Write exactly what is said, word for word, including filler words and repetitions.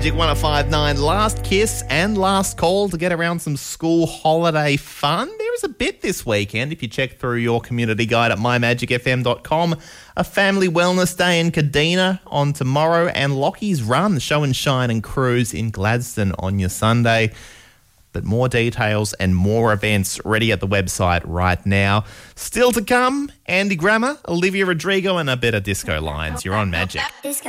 Magic one oh five point nine, last kiss and last call to get around some school holiday fun. There is a bit this weekend if you check through your community guide at my magic f m dot com. A family wellness day in Kadina on tomorrow and Lockie's Run, show and shine and cruise in Gladstone on your Sunday. But more details and more events ready at the website right now. Still to come, Andy Grammer, Olivia Rodrigo and a bit of Disco Lines. You're on Magic. Disco.